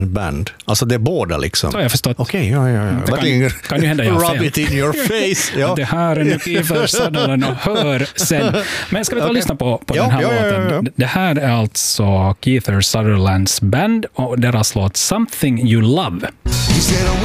band. Alltså det är båda liksom. Så har jag förstått. Okej, ja. Kan ju hända jag har fel. Rub it in your face. Ja. Det här är nu Kiefer Sutherland och hör sen. Men ska vi ta och lyssna på den här låten? Ja. Det här är alltså Kiefer Sutherlands band och deras låt Something You Love.